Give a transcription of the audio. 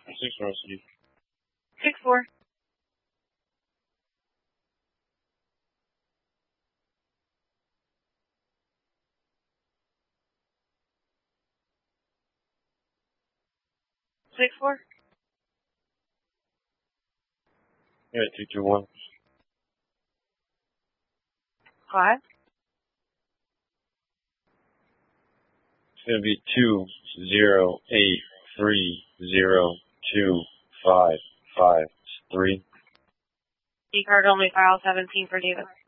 6-4, Steve. 6-4. Six, 4. Yeah, 221. 5. It's gonna be 208302553. D card only, file 17 for David.